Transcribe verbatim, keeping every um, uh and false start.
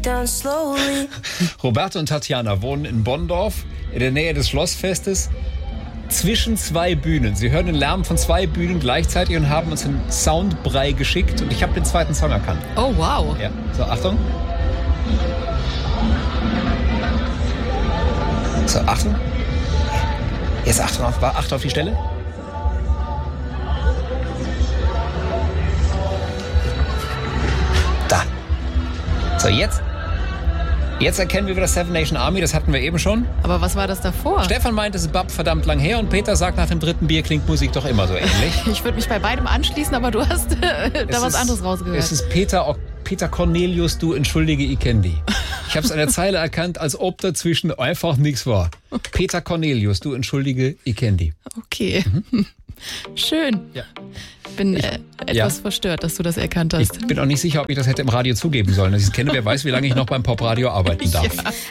down slowly. Roberto und Tatjana wohnen in Bonndorf, in der Nähe des Schlossfestes, zwischen zwei Bühnen. Sie hören den Lärm von zwei Bühnen gleichzeitig und haben uns einen Soundbrei geschickt. Und ich habe den zweiten Song erkannt. Oh, wow. Ja, so, Achtung. So, Achtung. Jetzt Achtung auf, Achtung auf die Stelle. Da. So, jetzt. Jetzt erkennen wir wieder Seven Nation Army, das hatten wir eben schon. Aber was war das davor? Stefan meint, es ist Bab verdammt lang her und Peter sagt, nach dem dritten Bier klingt Musik doch immer so ähnlich. Ich würde mich bei beidem anschließen, aber du hast äh, da was ist, anderes rausgehört. Es ist Peter, Peter Cornelius, du entschuldige, ich kenn die. Ich habe es an der Zeile erkannt, als ob dazwischen einfach nichts war. Peter Cornelius, du entschuldige, ich kenn die. Okay. Mhm. Schön. Ja. Bin äh, etwas ja. verstört, dass du das erkannt hast. Ich bin auch nicht sicher, ob ich das hätte im Radio zugeben sollen. Dass ich es kenne, wer weiß, wie lange ich noch beim Popradio arbeiten darf. Ja.